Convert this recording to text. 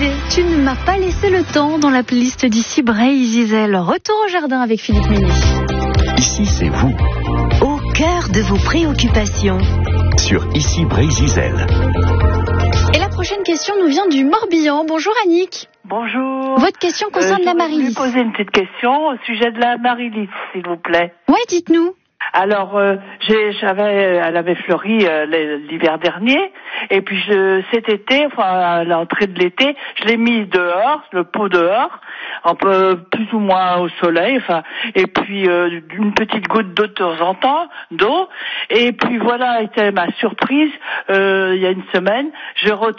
Olivier, tu ne m'as pas laissé le temps dans la playlist d'ici Bray-Gisèle. Retour au jardin avec Philippe Mény. Ici, c'est vous. Au cœur de vos préoccupations. Sur Ici Bray-Gisèle. Et la prochaine question nous vient du Morbihan. Bonjour Annick. Bonjour. Votre question concerne la Je Marilis. vais poser une petite question au sujet de la Marilis, s'il vous plaît. Ouais, dites-nous. Alors, elle avait fleuri l'hiver dernier, et puis cet été, enfin à l'entrée de l'été, je l'ai mise dehors, le pot dehors, un peu plus ou moins au soleil, enfin, et puis une petite goutte d'eau de temps en temps, d'eau, et puis voilà, était ma surprise. Il y a une semaine, je